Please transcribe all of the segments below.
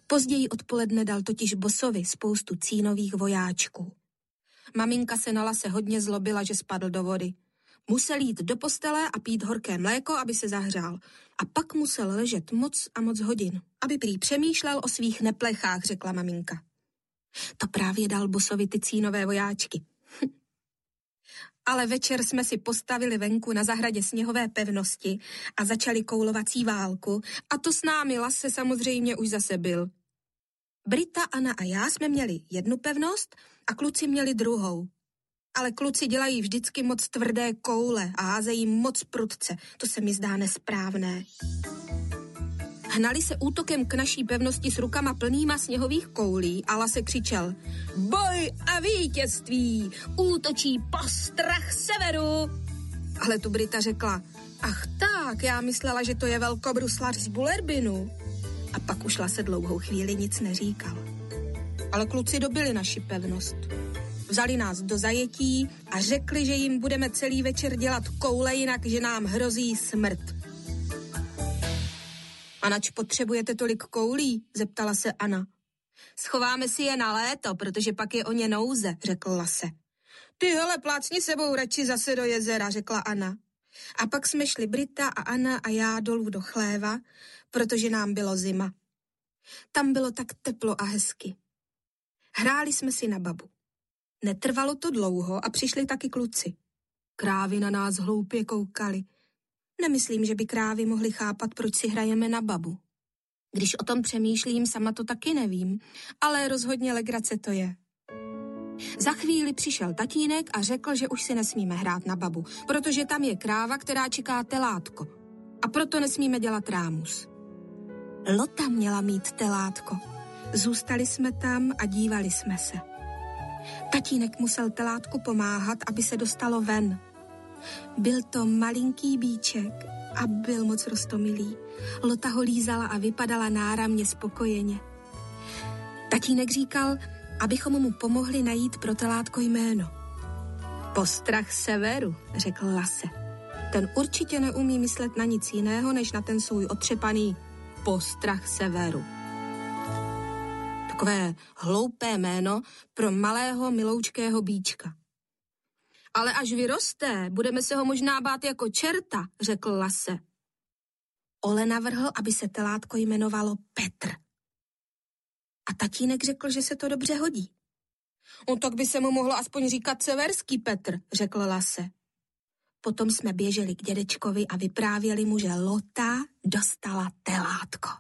Později odpoledne dal totiž Bosovi spoustu cínových vojáčků. Maminka se na Lase hodně zlobila, že spadl do vody. Musel jít do postele a pít horké mléko, aby se zahřál. A pak musel ležet moc a moc hodin, aby prý přemýšlel o svých neplechách, řekla maminka. To právě dal Bosovi ty cínové vojáčky. Ale večer jsme si postavili venku na zahradě sněhové pevnosti a začali koulovací válku a to s námi Lase samozřejmě už zase byl. Brita, Anna a já jsme měli jednu pevnost a kluci měli druhou. Ale kluci dělají vždycky moc tvrdé koule a házejí moc prudce. To se mi zdá nesprávné. Hnali se útokem k naší pevnosti s rukama plnýma sněhových koulí a Lase křičel: Boj a vítězství! Útočí Postrach Severu! Ale tu Brita řekla: Ach tak, já myslela, že to je velkobruslař z Bullerbinu. A pak už Lase dlouhou chvíli nic neříkal. Ale kluci dobili naši pevnost. Vzali nás do zajetí a řekli, že jim budeme celý večer dělat koule, jinak že nám hrozí smrt. A nač potřebujete tolik koulí? Zeptala se Anna. Schováme si je na léto, protože pak je o ně nouze, řekl Lase. Ty hele, plácni sebou radši zase do jezera, řekla Anna. A pak jsme šli Brita a Anna a já dolů do chléva, protože nám bylo zima. Tam bylo tak teplo a hezky. Hráli jsme si na babu. Netrvalo to dlouho a přišli taky kluci. Krávy na nás hloupě koukali. Nemyslím, že by krávy mohly chápat, proč si hrajeme na babu. Když o tom přemýšlím, sama to taky nevím, ale rozhodně legrace to je. Za chvíli přišel tatínek a řekl, že už si nesmíme hrát na babu, protože tam je kráva, která čeká telátko. A proto nesmíme dělat rámus. Lota měla mít telátko. Zůstali jsme tam a dívali jsme se. Tatínek musel telátku pomáhat, aby se dostalo ven. Byl to malinký bíček a byl moc roztomilý. Lota ho lízala a vypadala náramně spokojeně. Tatínek říkal, abychom mu pomohli najít pro telátko jméno. Postrach Severu, řekl Lase. Ten určitě neumí myslet na nic jiného, než na ten svůj otřepaný Postrach Severu. Takové hloupé jméno pro malého miloučkého bíčka. Ale až vyroste, budeme se ho možná bát jako čerta, řekl Lase. Ole navrhl, aby se telátko jmenovalo Petr. A tatínek řekl, že se to dobře hodí. Tak by se mu mohlo aspoň říkat Severský Petr, řekl Lase. Potom jsme běželi k dědečkovi a vyprávěli mu, že Lota dostala telátko.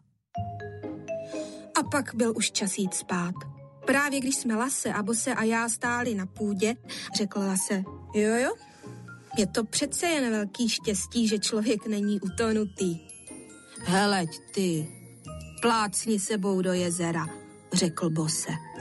A pak byl už čas jít spát. Právě když jsme Lase a Bose a já stáli na půdě, řekl Lase: Jo, je to přece jen velký štěstí, že člověk není utonutý. Heleď ty, plácni sebou do jezera, řekl Bose.